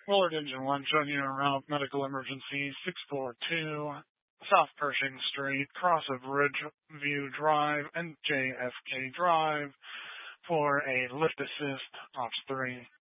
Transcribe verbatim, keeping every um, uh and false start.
Willard Engine one, showing you around medical emergency six four two South Pershing Street, cross of Ridgeview Drive and J F K Drive for a lift assist, Ops three.